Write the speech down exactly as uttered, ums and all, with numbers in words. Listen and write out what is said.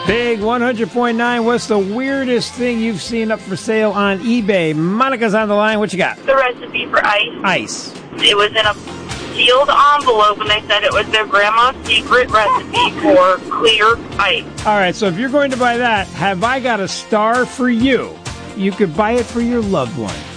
Big one hundred point nine, what's the weirdest thing you've seen up for sale on eBay? Monica's on the line. What you got? The recipe for ice. Ice. It was in a sealed envelope, and they said it was their grandma's secret recipe for clear ice. All right, so if you're going to buy that, have I got a star for you? You could buy it for your loved one.